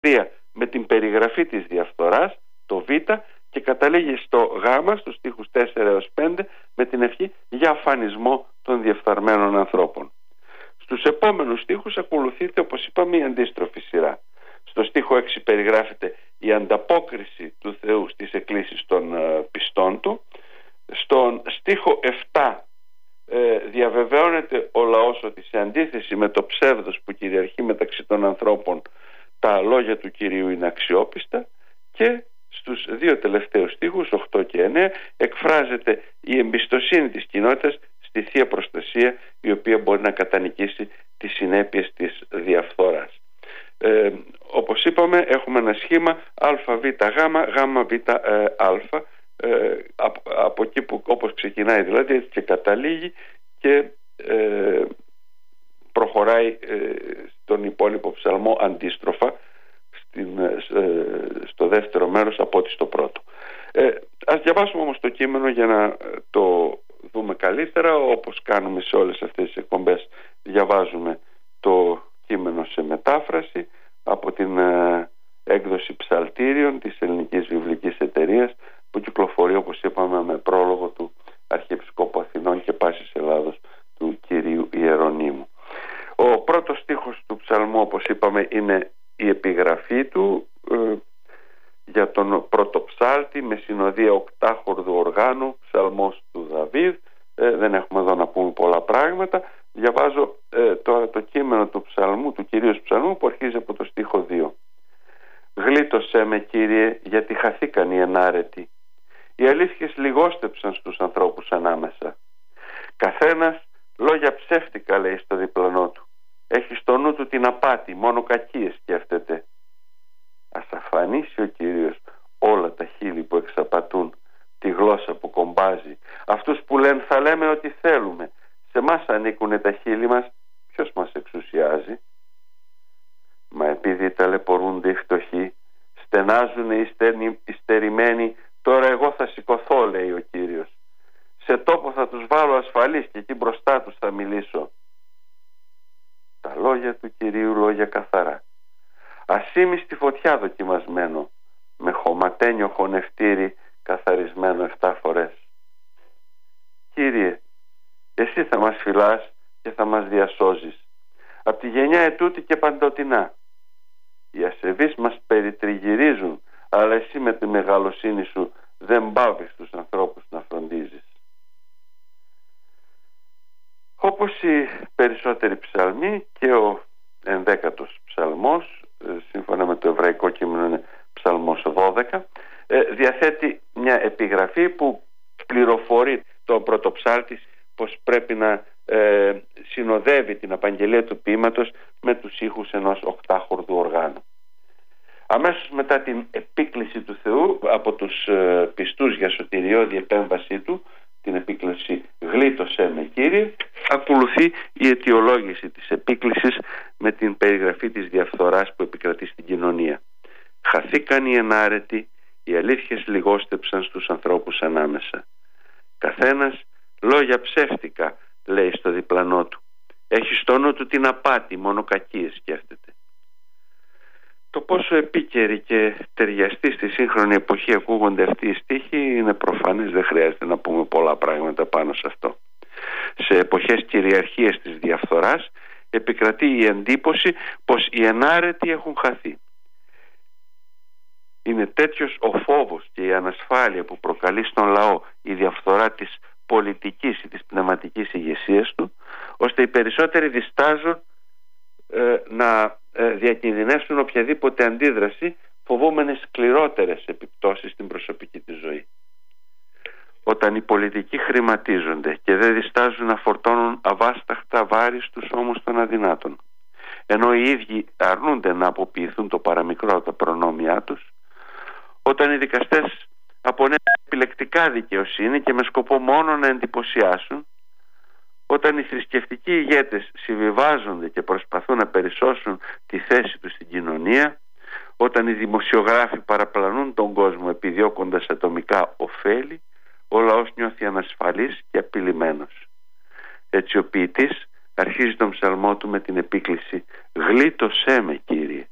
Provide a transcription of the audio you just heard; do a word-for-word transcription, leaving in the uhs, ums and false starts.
με την περιγραφή της διαφθοράς, το Β, και καταλήγει στο Γ, στους στίχους τέσσερα έως πέντε, με την ευχή για αφανισμό των διεφθαρμένων ανθρώπων. Στους επόμενους στίχους ακολουθείται, όπως είπαμε, η αντίστροφη σειρά. Στο στίχο έξι περιγράφεται η ανταπόκριση του Θεού στις εκκλήσεις των ε, πιστών του. Στον στίχο επτά ε, διαβεβαιώνεται ο λαός ότι σε αντίθεση με το ψεύδος που κυριαρχεί μεταξύ των ανθρώπων, τα λόγια του Κυρίου είναι αξιόπιστα, και στους δύο τελευταίους στίχους, οκτώ και εννέα, εκφράζεται η εμπιστοσύνη της κοινότητας στη Θεία Προστασία, η οποία μπορεί να κατανικήσει τις συνέπειες της διαφθοράς. Ε, όπως είπαμε, έχουμε ένα σχήμα ΑΒΓ, ΓΒΑ, ε, από, από εκεί που όπως ξεκινάει δηλαδή έτσι και καταλήγει και ε, προχωράει ε, στον υπόλοιπο ψαλμό αντίστροφα στην, ε, στο δεύτερο μέρος από ό,τι στο πρώτο. Ε, ας διαβάσουμε όμως το κείμενο για να το δούμε καλύτερα. Όπως κάνουμε σε όλες αυτές τις εκπομπές, διαβάζουμε το κείμενο σε μετάφραση από την ε, έκδοση ψαλτήριων της Ελληνικής Βιβλικής Εταιρείας, που κυκλοφορεί, όπως είπαμε, με πρόλογο του Αρχιεπισκόπου Αθηνών και Πάσης Ελλάδος του Κυρίου Ιερονύμου. Ο πρώτος στίχος του ψαλμού, όπως είπαμε, είναι η επιγραφή του ε, για τον πρωτοψάλτη με συνοδεία οκτάχορδου οργάνου, ψαλμός του Δαβίδ. Ε, δεν έχουμε εδώ να πούμε πολλά πράγματα. Διαβάζω ε, τώρα το κείμενο του ψαλμού, του κυρίως ψαλμού, που αρχίζει από το στίχο δύο. «Γλίτωσέ με, Κύριε, γιατί χαθήκαν οι ενάρετοι. Οι αλήθειες λιγόστεψαν στους ανθρώπους ανάμεσα. Καθένας λόγια ψεύτικα λέει στο διπλανό του. Έχει στο νου του την απάτη, μόνο κακίες σκέφτεται. Ας αφανίσει ο Κύριος όλα τα χείλη που εξαπατούν, τη γλώσσα που κομπάζει, αυτούς που λένε θα λέμε ό,τι θέλουμε. Σε μας ανήκουνε τα χείλη μας, ποιος μας εξουσιάζει? Μα επειδή ταλαιπωρούνται οι φτωχοί, στενάζουνε οι, στερνι, οι στερημένοι, τώρα εγώ θα σηκωθώ, λέει ο Κύριος. Σε τόπο θα τους βάλω ασφαλείς και εκεί μπροστά τους θα μιλήσω. Τα λόγια του Κυρίου λόγια καθαρά. Ασήμι στη φωτιά δοκιμασμένο, με χωματένιο χωνευτήρι καθαρισμένο εφτά φορές. Κύριε, εσύ θα μας φυλάς και θα μας διασώζεις. Απ' τη γενιά ετούτη και παντοτινά. Οι ασεβείς μας περιτριγυρίζουν, αλλά εσύ με τη μεγαλοσύνη σου δεν πάβεις τους ανθρώπους να φροντίζεις. Όπως οι περισσότεροι ψαλμοί, και ο ενδέκατος ψαλμός, σύμφωνα με το εβραϊκό κείμενο είναι ψαλμός δώδεκα, διαθέτει μια επιγραφή που πληροφορεί τον πρωτοψάλτη πως πρέπει να ε, συνοδεύει την απαγγελία του ποίηματος με τους ήχους ενός οκτάχορδου οργάνου. Αμέσως μετά την επίκληση του Θεού από τους ε, πιστούς για σωτηριώδη επέμβασή του, την επίκληση «Γλίτωσέ με, Κύριε», ακολουθεί η αιτιολόγηση της επίκλησης με την περιγραφή της διαφθοράς που επικρατεί στην κοινωνία. Χαθήκαν οι ενάρετοι, οι αλήθειες λιγόστεψαν στους ανθρώπους ανάμεσα. Καθένας λόγια ψεύτικα λέει στο διπλανό του. Έχει στο νου του την απάτη, μόνο κακίες σκέφτεται. Το πόσο επίκαιροι και ταιριαστοί στη σύγχρονη εποχή ακούγονται αυτοί οι στίχοι είναι προφανές, δεν χρειάζεται να πούμε πολλά πράγματα πάνω σε αυτό. Σε εποχές κυριαρχίας της διαφθοράς επικρατεί η εντύπωση πως οι ενάρετοι έχουν χαθεί. Είναι τέτοιος ο φόβος και η ανασφάλεια που προκαλεί στον λαό η διαφθορά της πολιτικής ή της πνευματικής ηγεσίας του, ώστε οι περισσότεροι διστάζουν ε, να ε, διακινδυνεύσουν οποιαδήποτε αντίδραση, φοβόμενοι σκληρότερες επιπτώσεις στην προσωπική της ζωή. Όταν οι πολιτικοί χρηματίζονται και δεν διστάζουν να φορτώνουν αβάσταχτα βάρη στους ώμους των αδυνάτων, ενώ οι ίδιοι αρνούνται να αποποιηθούν το παραμικρό από τα προνόμια τους, όταν οι δικαστές απονέμουν επιλεκτικά δικαιοσύνη και με σκοπό μόνο να εντυπωσιάσουν, όταν οι θρησκευτικοί ηγέτες συμβιβάζονται και προσπαθούν να περισσώσουν τη θέση τους στην κοινωνία, όταν οι δημοσιογράφοι παραπλανούν τον κόσμο επιδιώκοντας ατομικά ωφέλη, ο λαός νιώθει ανασφαλής και απειλημένος. Έτσι ο ποιητής αρχίζει τον ψαλμό του με την επίκληση «Γλίτωσέ με, Κύριε».